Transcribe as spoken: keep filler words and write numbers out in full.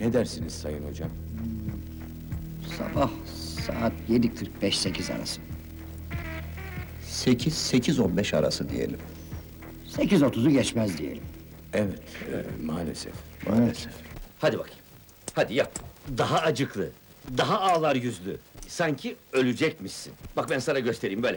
Ne dersiniz sayın hocam? Sabah saat yedi kırk beş sekiz arası. Sekiz, sekiz on beş arası diyelim. Sekiz otuzu geçmez diyelim. Evet, e, maalesef. Maalesef. Hadi bakayım. Hadi yap. Daha acıklı, daha ağlar yüzlü. Sanki ölecekmişsin. Bak ben sana göstereyim böyle.